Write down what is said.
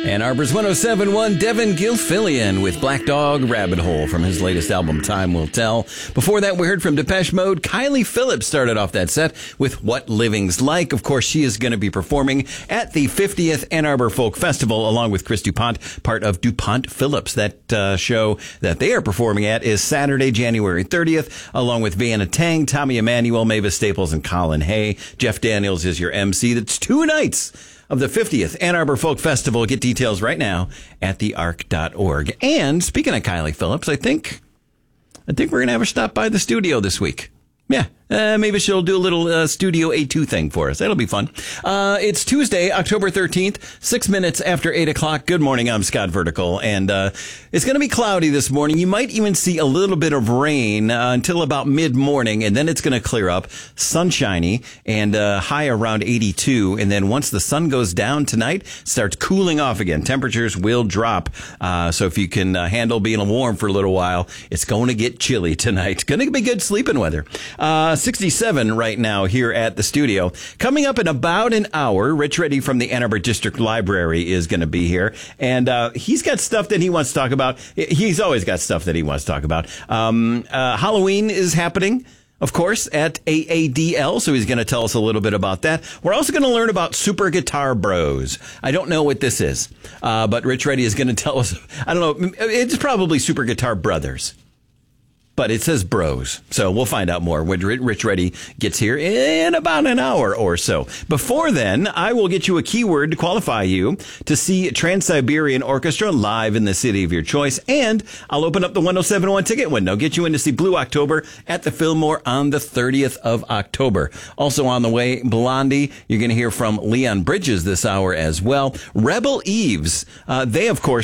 Ann Arbor's 107.1, Devin Gilfillian with Black Dog Rabbit Hole from his latest album, Time Will Tell. Before that, we heard from Depeche Mode. Kylie Phillips started off that set with What Living's Like. Of course, she is going to be performing at the 50th Ann Arbor Folk Festival along with Chris DuPont, part of DuPont Phillips. That show that they are performing at is Saturday, January 30th, along with Vienna Tang, Tommy Emmanuel, Mavis Staples, and Colin Hay. Jeff Daniels is your MC. That's 2 nights of the 50th Ann Arbor Folk Festival. Get details right now at thearc.org. And speaking of Kylie Phillips, I think we're going to have her stop by the studio this week. Yeah, maybe she'll do a little Studio A2 thing for us. That'll be fun. It's Tuesday, October 13th, 6 minutes after 8 o'clock. Good morning, I'm Scott Vertical, and it's going to be cloudy this morning. You might even see a little bit of rain until about mid-morning, and then it's going to clear up, sunshiny, and high around 82, and then once the sun goes down tonight, starts cooling off again. Temperatures will drop, so if you can handle being warm for a little while, it's going to get chilly tonight. Going to be good sleeping weather. 67 right now here at the studio. Coming up in about an hour, Rich Reddy from the Ann Arbor District Library is going to be here. And he's got stuff that he wants to talk about. He's always got stuff that he wants to talk about. Halloween is happening, of course, at AADL, so he's going to tell us a little bit about that. We're also going to learn about Super Guitar Bros. I don't know what this is, but Rich Reddy is going to tell us. I don't know. It's probably Super Guitar Brothers. But it says bros, so we'll find out more when Rich Reddy gets here in about an hour or so. Before then, I will get you a keyword to qualify you to see Trans-Siberian Orchestra live in the city of your choice, and I'll open up the 107.1 ticket window, get you in to see Blue October at the Fillmore on the 30th of October. Also on the way, Blondie. You're going to hear from Leon Bridges this hour as well. Rebel Eves, they, of course,